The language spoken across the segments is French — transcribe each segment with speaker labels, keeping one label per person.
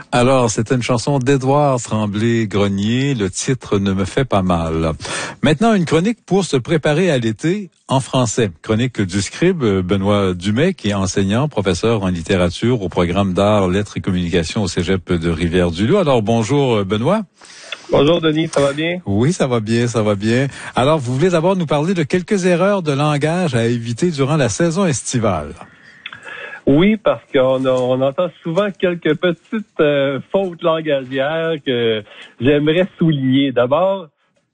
Speaker 1: Alors, c'était une chanson d'Édouard Tremblay-Grenier. Le titre ne me fait pas mal. Maintenant, une chronique pour se préparer à l'été en français. Chronique du scribe Benoît Dumais, qui est enseignant, professeur en littérature au programme d'art, lettres et communication au cégep de Rivière-du-Loup. Alors, bonjour Benoît.
Speaker 2: Bonjour Denis, ça va bien?
Speaker 1: Oui, ça va bien, ça va bien. Alors, vous voulez d'abord nous parler de quelques erreurs de langage à éviter durant la saison estivale.
Speaker 2: Oui, parce qu'on entend souvent quelques petites fautes langagières que j'aimerais souligner. D'abord...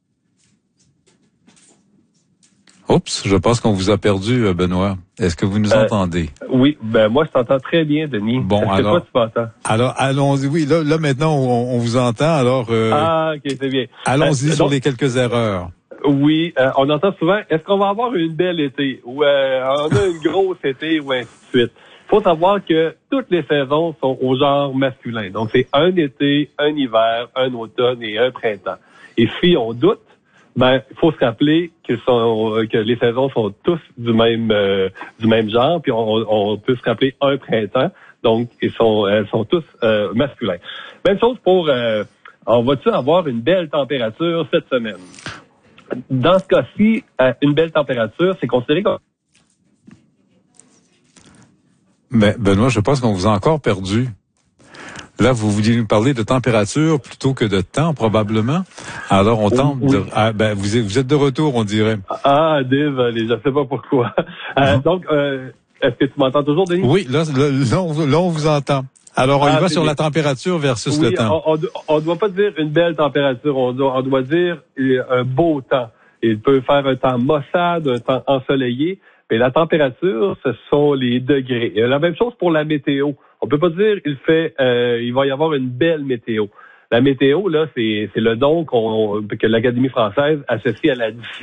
Speaker 1: Oups, je pense qu'on vous a perdu, Benoît. Est-ce que vous nous entendez?
Speaker 2: Oui, moi je t'entends très bien, Denis.
Speaker 1: Bon,
Speaker 2: est-ce
Speaker 1: alors,
Speaker 2: que toi tu m'entends?
Speaker 1: Alors, allons-y. Oui, là maintenant, on vous entend. Alors,
Speaker 2: OK, c'est bien.
Speaker 1: Allons-y sur les quelques erreurs.
Speaker 2: Oui, on entend souvent, est-ce qu'on va avoir une belle été? Ou on a une grosse été, ou ainsi de suite. Faut savoir que toutes les saisons sont au genre masculin. Donc, c'est un été, un hiver, un automne et un printemps. Et si on doute, il faut se rappeler que les saisons sont tous du même genre, puis on peut se rappeler un printemps. Donc, elles sont tous masculins. Même chose pour on va-tu avoir une belle température cette semaine? Dans ce cas-ci, une belle température, c'est considéré comme...
Speaker 1: Mais Benoît, je pense qu'on vous a encore perdu. Là, vous vouliez nous parler de température plutôt que de temps, probablement. Alors, on tente
Speaker 2: oui.
Speaker 1: Vous êtes de retour, on dirait.
Speaker 2: Ah, désolé, je sais pas pourquoi. Donc, est-ce que tu m'entends toujours, Denis?
Speaker 1: Oui, là, on vous entend. Alors, on y va sur la température versus le temps.
Speaker 2: On doit pas dire une belle température, on doit dire un beau temps. Il peut faire un temps maussade, un temps ensoleillé. Mais la température, ce sont les degrés. Et la même chose pour la météo. On peut pas dire il va y avoir une belle météo. La météo, là, c'est le nom que l'Académie française associe à la